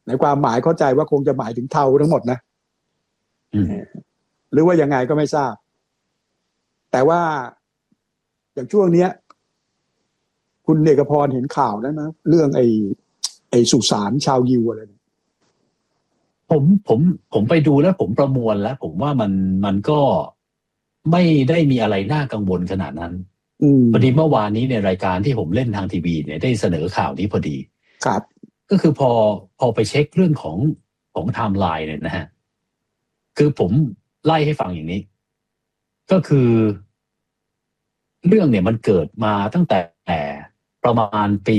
ในความหมายเข้าใจว่าคงจะหมายถึงเทาทั้งหมดนะหรือว่ายังไงก็ไม่ทราบแต่ว่าอย่างช่วงเนี้ยคุณเอกพรเห็นข่าวนั้นไหมเรื่องไอ้สุสานชาวยิวอะไรผมไปดูแล้วผมประมวลแล้วผมว่ามันก็ไม่ได้มีอะไรน่ากังวลขนาดนั้นพอดีเมื่อวานนี้ในรายการที่ผมเล่นทางทีวีเนี่ยได้เสนอข่าวนี้พอดีครับก็คือพอไปเช็คเรื่องของไทม์ไลน์เนี่ยนะฮะคือผมไล่ให้ฟังอย่างนี้ก็คือเรื่องเนี่ยมันเกิดมาตั้งแต่ประมาณปี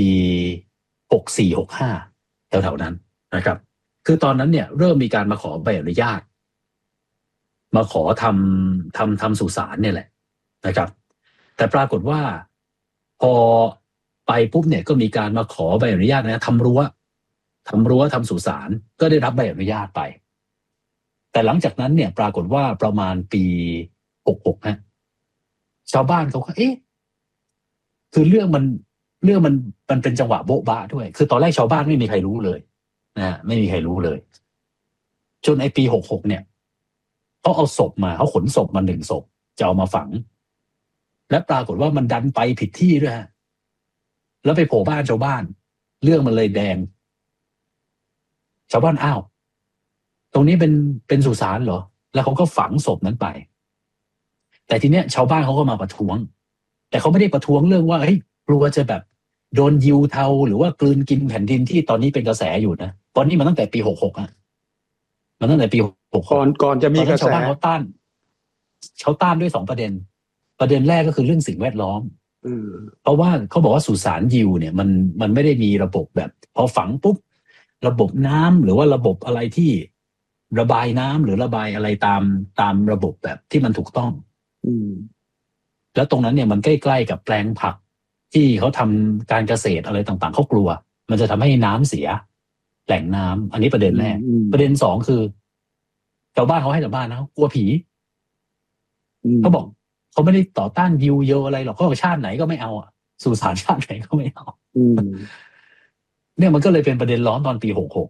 64-65แถวๆนั้นนะครับคือตอนนั้นเนี่ยเริ่มมีการมาขอใบอนุญาตมาขอทำสุสานเนี่ยแหละนะครับแต่ปรากฏว่าพอไปปุ๊บเนี่ยก็มีการมาขอใบอนุญาตนะทำรั้วทำสุสานก็ได้รับใบอนุญาตไปแต่หลังจากนั้นเนี่ยปรากฏว่าประมาณปี66ฮะชาวบ้านเขาก็คือเรื่องมันเป็นจังหวะโบ๊ะบะด้วยคือตอนแรกชาวบ้านไม่มีใครรู้เลยนะไม่มีใครรู้เลยจนไอ้ปี66เนี่ยเขาเอาศพมาเขาขนศพมา1ศพจะเอามาฝังและปรากฏว่ามันดันไปผิดที่ด้วยฮะแล้วไปโผล่บ้านชาวบ้านเรื่องมันเลยแดงชาวบ้านอ้าวตรงนี้เป็นสุสานเหรอแล้วเขาก็ฝังศพนั้นไปแต่ทีเนี้ยชาวบ้านเขาก็มาประท้วงแต่เขาไม่ได้ประท้วงเรื่องว่ากลัวจะแบบโดนยิวเทาหรือว่ากลืนกินแผ่นดินที่ตอนนี้เป็นกระแสอยู่นะตอนนี้มันตั้งแต่ปี66อ่ะมันตั้งแต่ปี66 ก่อนจะมีกระแสชาวบ้านเขาต้านด้วย2ประเด็นแรกก็คือเรื่องสิ่งแวดล้อมเพราะว่าเขาบอกว่าสุสานยิวเนี่ยมันไม่ได้มีระบบแบบพอฝังปุ๊บระบบน้ำหรือว่าระบบอะไรที่ระบายน้ำหรือระบายอะไรตามระบบแบบที่มันถูกต้องแล้วตรงนั้นเนี่ยมันใกล้ๆกับแปลงผักที่เขาทำการเกษตรอะไรต่างๆเขากลัวมันจะทำให้น้ำเสียแหล่งน้ำอันนี้ประเด็นแรกประเด็น2คือชาวบ้านเขาให้ชาวบ้านนะกลัวผีเขาบอกเขาไม่ได้ต่อต้านยิวเยอะอะไรหรอกเขาบอกชาติไหนก็ไม่เอาอ่ะสุสานชาติไหนก็ไม่เอาเนี่ยมันก็เลยเป็นประเด็นร้อนตอนปี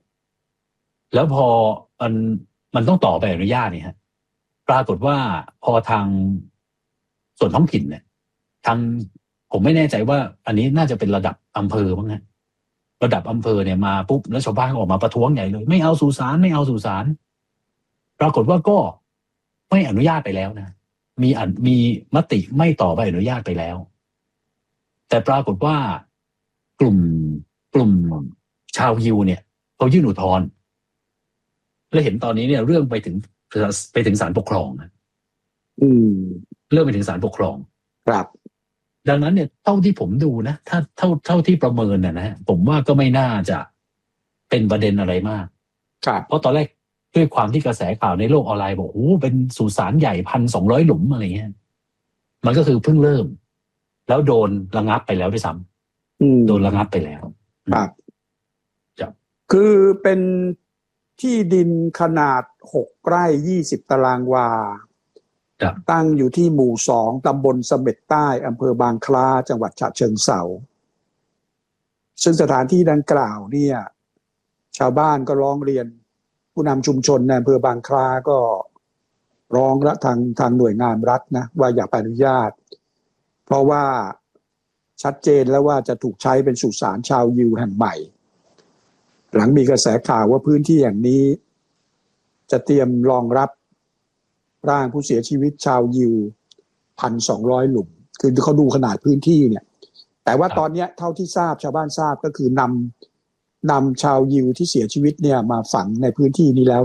66แล้วพอมันต้องต่อใบอนุญาตเนี่ยฮะปรากฏว่าพอทางส่วนท้องถิ่นเนี่ยทางผมไม่แน่ใจว่าอันนี้น่าจะเป็นระดับอำเภอมั้งฮะระดับอำเภอเนี่ยมาปุ๊บแล้วชาวบ้านออกมาประท้วงใหญ่เลยไม่เอาสุสานไม่เอาสุสานปรากฏว่าก็ไม่อนุญาตไปแล้วนะมีมติไม่ต่อใบอนุญาตไปแล้วแต่ปรากฏว่ากลุ่มชาวยิวเนี่ยเขายื่นอุทธรณ์และเห็นตอนนี้เนี่ยเรื่องไปถึงศาลปกครองนะเรื่องไปถึงศาลปกครองครับดังนั้นเนี่ยเท่าที่ผมดูนะถ้าเท่าที่ประเมินนะผมว่าก็ไม่น่าจะเป็นประเด็นอะไรมากครับเพราะตอนแรกด้วยความที่กระแสข่าวในโลกออนไลน์บอกโอ้เป็นสุสานใหญ่ 1,200 หลุมอะไรเงี้ยมันก็คือเพิ่งเริ่มแล้วโดนระงับไปแล้วด้วยซ้ำโดนระงับไปแล้วครับคือเป็นที่ดินขนาด6 ไร่ 20 ตารางวาตั้งอยู่ที่หมู่ 2 ตำบลเสม็ดใต้อำเภอบางคล้าจังหวัดฉะเชิงเทราซึ่งสถานที่ดังกล่าวเนี่ยชาวบ้านก็ร้องเรียนผู้นำชุมชนในอำเภอบางคล้าก็ร้องทางหน่วยงานรัฐนะว่าอย่าอนุญาตเพราะว่าชัดเจนแล้วว่าจะถูกใช้เป็นสุสานชาวยิวแห่งใหม่หลังมีกระแสข่าวว่าพื้นที่อย่างนี้จะเตรียมรองรับร่างผู้เสียชีวิตชาวยิว 1,200 หลุมคือเขาดูขนาดพื้นที่เนี่ยแต่ว่าตอนนี้เท่าที่ทราบชาวบ้านทราบก็คือนำชาวยิวที่เสียชีวิตเนี่ยมาฝังในพื้นที่นี้แล้ว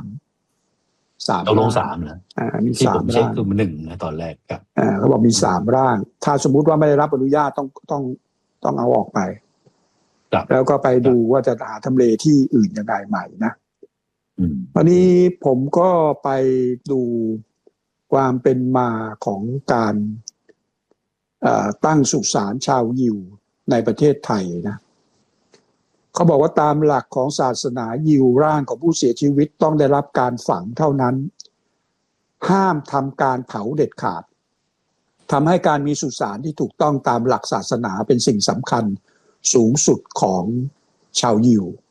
3 ลง3นะมีที่ผมเช็คร่างคือ1นะตอนแรกครับเขาบอกมี3 ร่างถ้าสมมุติว่าไม่ได้รับอนุญาตต้องเอาออกไปแล้วก็ไปดูว่าจะหาทำเลที่อื่นยังไงใหม่นะวันนี้ผมก็ไปดูความเป็นมาของการตั้งสุสานชาวยิวในประเทศไทยนะเขาบอกว่าตามหลักของศาสนายิวร่างของผู้เสียชีวิตต้องได้รับการฝังเท่านั้นห้ามทำการเผาเด็ดขาดทำให้การมีสุสานที่ถูกต้องตามหลักศาสนาเป็นสิ่งสำคัญสูงสุดของชาวยิว